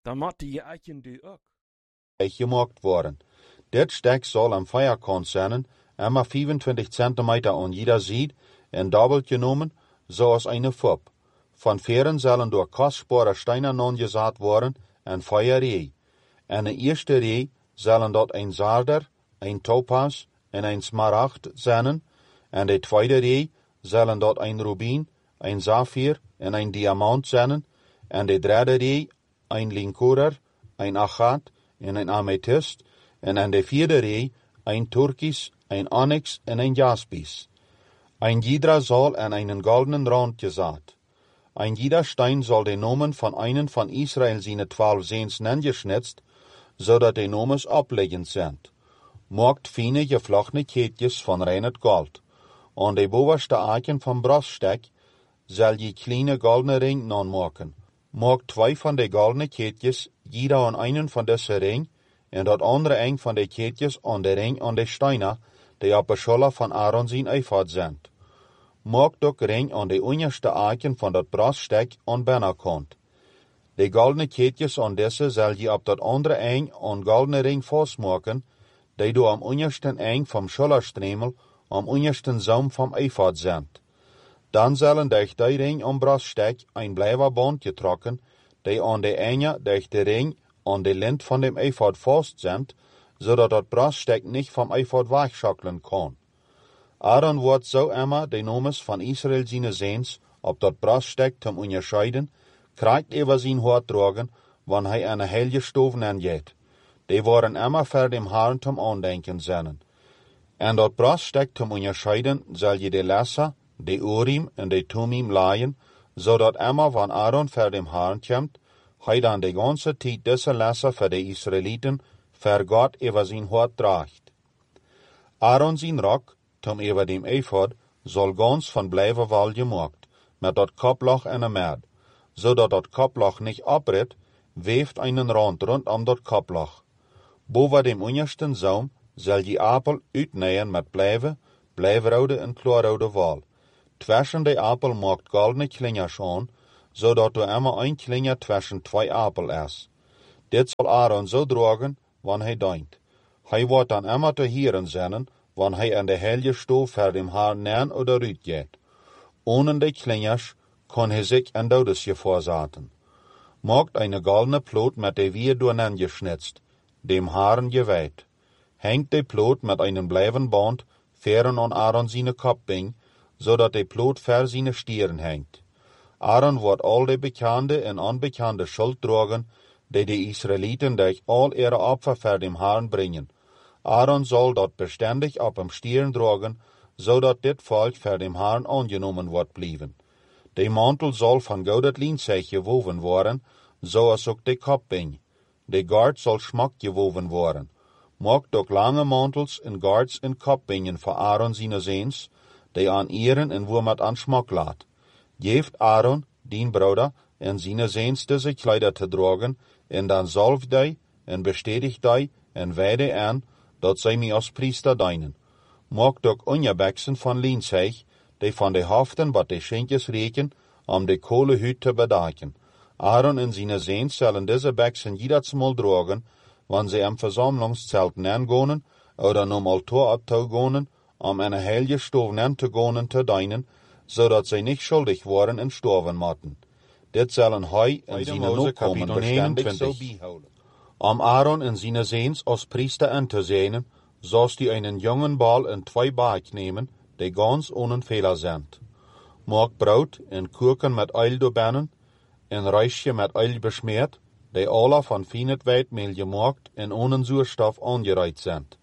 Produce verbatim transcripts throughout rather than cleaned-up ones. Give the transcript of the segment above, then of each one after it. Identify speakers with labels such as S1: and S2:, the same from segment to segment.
S1: Dan moet die eigen die ook.
S2: gemaakt worden. Dit stek zal am vierkant zijn, immer vijfentwintig centimeter aan jeder zijde en dobbelt genomen, zoals eine Fupp. Von veren zullen door kostbare steinen aangezaad worden en vier rij. En de eerste rij zullen dat een zarder, een topaz en een smaragd zijn, en de tweede rij zullen dat een rubin, een safir en een diamant zijn, en de derde rij een linkorer, een agat en een amethyst, en aan de vierde rij een turkis, een onyx en een jaspis. Ein jeder zal aan einen goldenen rand gezaad. Ein jeder Stein soll den Namen von einen von Israel seine zwölf Sehns geschnitzt, so dat die Nomes ablegend sind. Mogt feine geflochtene Keetjes von reinet Gold. An de bovenste Eiken vom Broststek soll je kleine goldene Ring non maken. Mogt zwei von de goldene Keetjes jeder an einen von deze Ring, en dat andere eng van de Keetjes an de Ring an de Steine, die op de Scholle van Aaron zijn eifad sind. Mogt ook ring an de onderste Eiken van dat Broststek an binnenkant. De goldene keetjes aan deze zal je op dat andere eng aan goldene ring vastmaken, die du am ondersten eng vom Schullerstremel am ondersten zoom vom eifad zijn. Dan zullen durch die ring am Broststek ein blijverband getrokken, die aan de enge durch de ring aan de lint van dem eifad vast zijn, zodat dat Broststek nicht vom eifad wegschakkelen kan. Aaron wordt zo immer de nomes van Israel zijn Sehns op dat Broststek zum unterscheiden, krijgt over zijn hoort dragen, wanneer hij een heilige stoven aangeet. Die worden immer voor dem Herrn zum aandenken zijn. En dat Broststek zum unterscheiden zal je de Lesser, de Urim en de Tumim laaien, zodat immer van Aaron voor dem Herrn komt, hij dan de ganze tijd deze Lesser voor de Israeliten voor God over zijn hoort draagt. Aaron zijn rok, zum over dem eifod, zal gans van blijven wal gemaakt, met dat koploch en een merd. Zodat dat koploch nicht abritt, weeft einen Rand rund um dat koploch. Boven dem ondersten zoom zal je apel uitnähen met blijven, blijvrode en kloorrode wal. Zwischen de apel maakt goldene klingers aan, zodat er immer ein klinger zwischen twee apel is. Dit zal Aaron zo dragen, wanneer hij deint. Hij wordt dan immer te hieren zijn, wanneer hij aan de heilige stof voor dem haar nern oder ruit geht. Ohne de klingers kon hij zich een dodesje voorzaten. Mogt eine goldene Plot met de vier Dornen geschnitzt, dem Haaren geweiht. Hängt de Plot met einen Blijvenband feren an Aaron seine Kopfbing, zodat de Plot ver seine Stieren hängt. Aaron wordt al de bekende en onbekende Schuld dragen, die de Israeliten durch all ihre Opfer vor dem Herrn bringen. Aaron soll dat beständig op hem Stieren dragen, zodat dit Volk vor dem Herrn angenommen wordt blijven. De mantel zal van goudet lienzeug gewoven worden, zoals ook de kopbing. De gard zal schmak gewoven worden. Mocht ook lange mantels en gards en kopbingen voor Aaron zijn Sehns, die aan ieren en woemat aan schmak laat. Geeft Aaron, dien broeder, en zijn Sehns deze kleider te dragen, en dan zalf die, en bestätigt die, en weide aan, dat zij mij als priester dienen. Mocht ook onjebeksen van lienzeug, die van de haften wat de schenkjes reken, om de kohlehut te bedaken. Aaron en zijn Sehns zullen deze beksen jedersmal dragen, wanneer ze am Versammlungszelt neergonen, oder nom altar abtaugonen, om een heilige stof nen te gonen te dienen, zodat zij niet schuldig worden en storven matten. Dit zullen hij en zijn opkomen beständig zo bijhouden. Om Aaron en zijn Sehns als priester aan te zijn, zoals die einen jongen bal en twee baak nemen, die ganz ohne Fehler sind. Maak brood en kurken met uil doorbannen, en reisje met uil besmeerd, die alle van fijnet weitmehl gemaakt en ohne zuurstof aangereicht sind.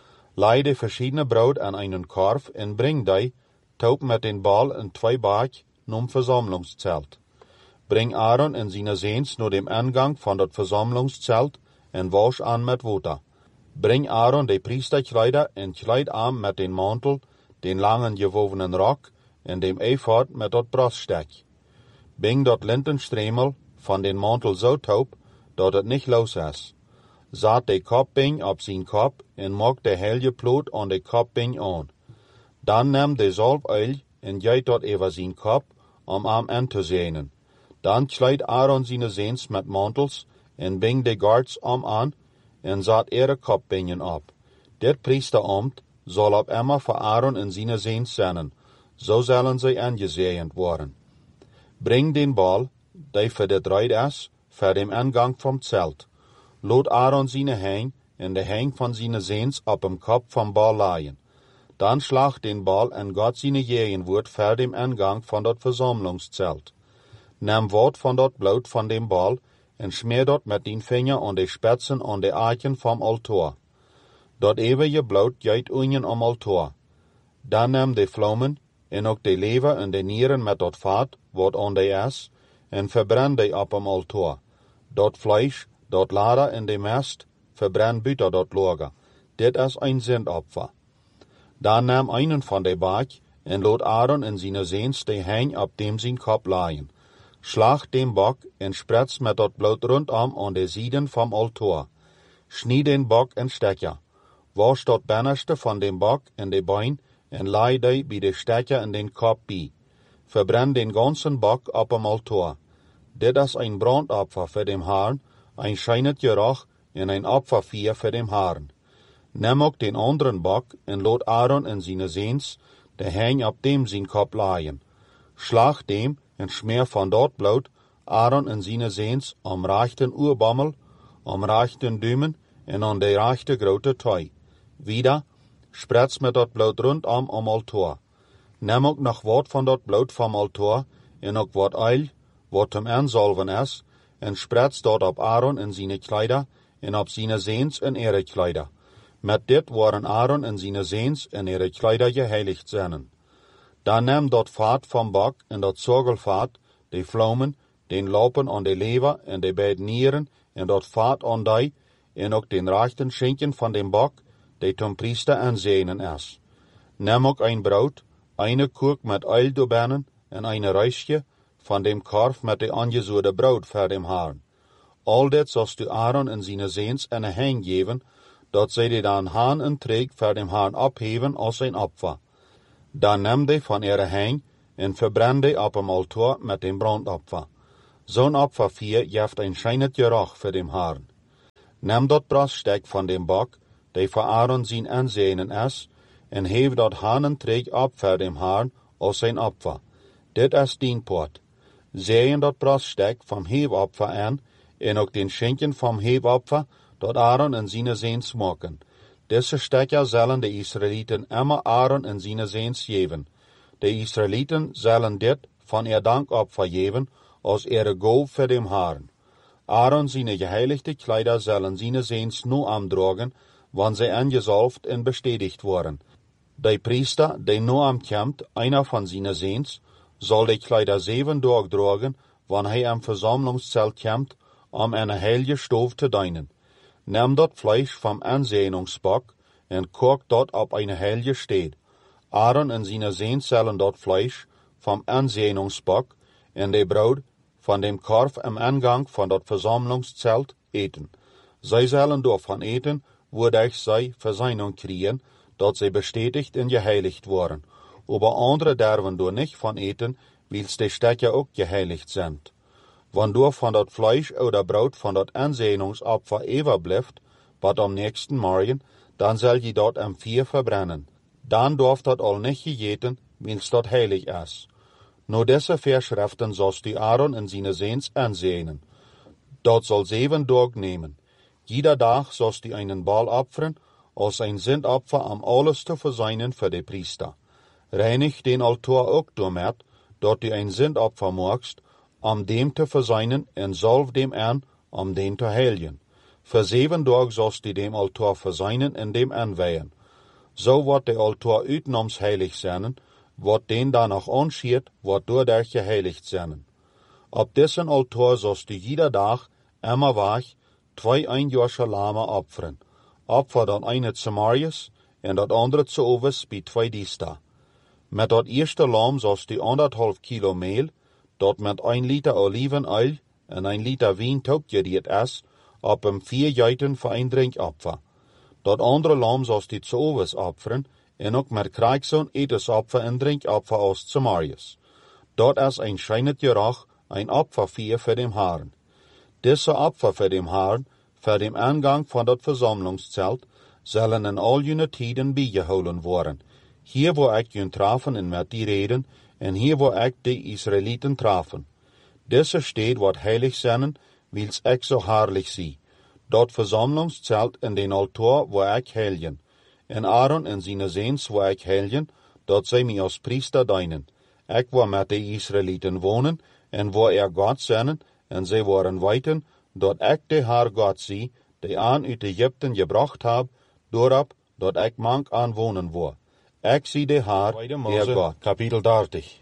S2: Lei de verschiedene brood aan einen Korf en bring die, taub met den bal en twee baak, nom Versammlungszelt. Bring Aaron en zijn Sehns naar dem Eingang van dat Versammlungszelt en wasch aan met water. Bring Aaron de priesterkleider en kleid aan met den mantel, den langen gewovenen Rock en dem eifod met dat Broststek. Bring dat lintenstremel van den mantel zo taub, dat het niet los is. Zat de kopbing op zijn kop en maak de heilige Plot aan de kopbing aan. Dan neem de zalfoil en giet dat over zijn kop, om hem aan te zenen. Dan kleid Aaron zijn Sehns met mantels en bing de guards om aan, en zat ihre kopbingen op. Dit priesteramt zal op immer voor Aaron en zijn zeens zijn, zo zullen zij aangezeend worden. Bring den bal, die voor dit ruid is, voor dem ingang vom zelt. Laat Aaron zijn hang en de hang van zijn zeens op dem kop vom bal laaien. Dan slag den bal en Gott zijn jeen wordt voor dem ingang van dat versammlungszelt. Neem wat van dat bloed van dem bal en smeer dat met den vinger aan de spitsen aan de aartjen vom altaar. Dat eeuwige bloed juit unien om altaar. Dan neem de vlammen en ook de lever en de nieren met dat vat, wat aan de is, en verbrand die op om altaar. Dat vlees, dat lader en de mest, verbrand buiten dat lager. Dit is een zendopfer. Dan neem einen van de baak en laat Aaron en zijn zeens de hang op dem zijn kop laaien. Slag den bok en spritz met dat bloed rondom aan de zijden vom altaar. Schnied den bok en stekker. Wasch dat binnenste van den bok en de bein en laai die bij de stekker in den kop bij. Verbrand den ganzen bok op dem altaar. Dit is een brandopfer voor dem Herrn, een schijnet geruch en een opfervier voor dem Herrn. Neem ook den anderen bok en laat Aaron en zijn zeens de hang op dem zijn kop laaien. Slag dem en smeer van dat bloed Aaron en zijn zeens om rechten oerbammel, om rechten duimen en aan de rechte grote toe. Wieder, spritz met dat bloed rondom om altaar. Neem ook nog wat van dat bloed vom altaar en ook wat oil, wat hem aanzalven is, en spritz dat op Aaron en zijn kleider en op zijn zeens en ihre kleider. Met dit waren Aaron en zijn zeens en ihre kleider geheiligd zijn. Dan neem dat vaat vom bok en dat zorgelvaat, de vlammen, den lopen aan de lever en de beide nieren en dat vaat aan die, en ook den rechten schenken van den bok, die zum priester aanzenen is. Neem ook een brood, eine kurk met oil doorbinnen en een reisje van dem korf met de aangezoerde brood voor dem Herrn. Al dit zost du Aaron en zijn zeens en een hang geven, dat zij die dan haan en treek voor dem Herrn opheven als een opfer. Dan neem die van ihre hang en verbrand die op dem altaar met dem brandopfer. Zo'n opfervier geeft een schijnet geruch voor dem Herrn. Neem dat braststek van dem bok, die voor Aaron zijn aanzenen is, en heef dat hanentreek op voor dem Herrn als zijn opfer. Dit is dien pot. Zeeën dat braststek vom heefopfer aan, en ook den schenken vom heefopfer, dat Aaron en zijn zeens maken. Deze stekker zullen de Israëlieten immer Aaron en zijn zeens geven. De Israëlieten zullen dit van ihr dankopfer geven, als ihre goof voor dem Herrn. Aaron zijn geheiligde kleider zullen zijn zeens nu aandragen, wanneer zij angezalft en bestätigt worden. De priester, die nu aankomt, einer van zijn zeens, zal de kleider zeven dag dragen, wanneer hij am versammlungszelt komt, om een heilige stof te dienen. Neem dat vlees vom aanzeningsbok en kook dat op een heilige steed. Aaron en zijn zeens zullen dat vlees vom aanzeningsbok en de brood van dem korf am aangang van dat versammlungszelt eten. Zij zullen daarvan eten, wodurch zij Verseinung kriegen, dat zij bestätigt en geheiligd worden. Aber andere derven door nicht van eten, wils de stekker ook geheiligd zijn. Wanneer van dat vlees oder brood van dat aanzeningsopfer overblijft, wat am nächsten morgen, dan zal je dat am vier verbrennen. Dan darf dat al nicht gegeten, wils dat heilig is. No deze Verschriften zost du Aaron en zijn zeens aanzenen. Dat zal zeven dag nemen. Jeder dag zost du einen Bal opfern, als ein Sündopfer am alles te verseinen für de priester. Reinig den altaar ook damit, dat du ein Sündopfer magst, om dem te verseinen en salf dem aan, om den te heiligen. Für zeven dag zost du dem altaar verseinen en dem aanweihen. Zo wordt de altaar uitnoms heilig zijn, wat den danach anschiert, wordt doordat geheiligd zijn. Op dessen altaar zost du jeder dag, immer wach, twee einjährige Lama opfern. Opfer dan eine zu Marius en dat andere zu Oves bij twee Diesta. Met dat eerste lam zost du anderthalb kilo meel, dat met een liter olivenoil en een liter wien toepgeriet is, op hem vier juiten voor een drinkopfer. Dat andere lam zost du zu Oves opfern en ook met krijgzo'n etensopfer en drinkopfer als zu Marius. Dat is een schijnet geruch, een opfervier voor dem Herrn. Diese Opfer für dem Herrn, für den Eingang von dat Versammlungszelt, sollen in all jene Tiden bijgehouden worden. Hier wo ik jun trafen en met die reden, en hier wo ik de Israeliten trafen. Deze steht wat heilig zijn, wils ik zo herrlich zie. Dat Versammlungszelt in den Altar wo ik heiligen. En Aaron en zijn Seens wo ik heiligen, dat zij mij als priester dienen. Ik wil met de Israeliten wonen, en wo er God zijn, en zij worden weten, dat ik de Heer God zie, die aan uit Egypten gebracht heb, doorop dat ik mank aan wonen wil. Ik zie de Heer, Heer God.
S1: Kapitel dertig.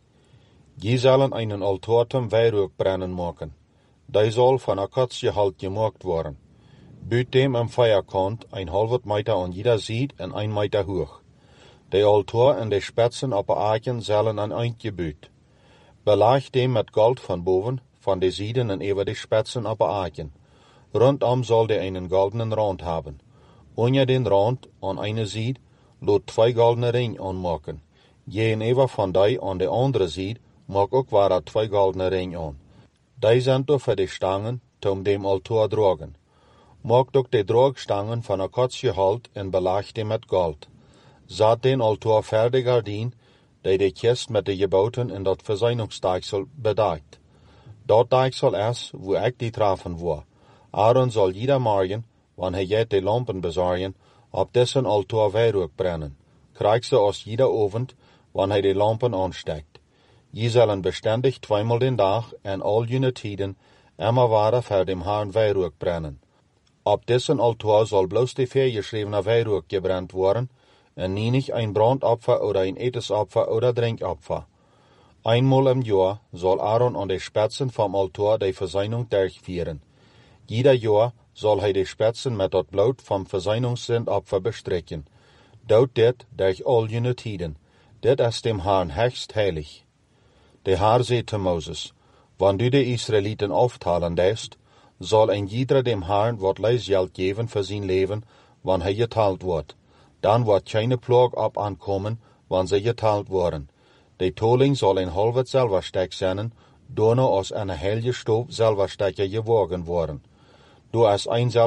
S1: Je zullen einen Altar zum Weihrauch brennen maken. Die soll von Akazie gemaakt worden. Buit dem am Feuerkant ein halbet Meter an jeder Seite en ein Meter hoch. De Altar en de Spitzen op de Aken zullen an eind gebuut. Belag dem met Gold van boven, van de Seiten en over de Spitzen op de Aken. Rondom soll de einen goldenen Rand haben. Onder den Rand, an eine Seite, lot zwei goldene Ring anmaken. Gegenüber von die an de andere Seite, mag ook waar twee goldene Ring an. Die sind doch für de Stangen, um dem Altar dragen. Maakt ook de Dragstangen van Akazie halt en belag die met Gold. Zat den Altar fertiger dien, die de kist met de geboten in dat Verseinungsdeichsel bedeckt. Dat Deichsel is, wo ik die trafen wil. Aaron zal jeder morgen, wanneer hij de lampen bezorgen, op dessen Altar Weihrauch brennen. Krijgt ze als jeder Abend, wanneer hij de lampen aansteckt. Je zullen beständig zweimal den Tag en all jene Tiden immer wieder für dem Herrn Weihrauch brennen. Op dessen Altar soll bloß die vergeschriebene Weihrauch gebrannt worden, en nicht ein Brandopfer oder ein Etesopfer oder Trinkopfer. Einmal im Jahr soll Aaron an de Spitzen vom Altar die Verseinung durchführen. Jeder Jahr soll hij de Spitzen mit dat Blut vom Verseinungssündopfer bestrecken. Dout dit durch all jene Tiden. Dit is dem Herrn höchst heilig. De Herr zei zu Moses, wann du de Israeliten aufteilen lässt, soll ein jeder dem Herrn wat Leisgeld geben für sein Leben, wann hij geteilt wird. Dann wird keine Plage ab ankommen, wann sie geteilt worden. De tolling soll ein halbet Silbersteck sein, daarna als eine heilige Stof Silberstecke gewogen worden. Du als ein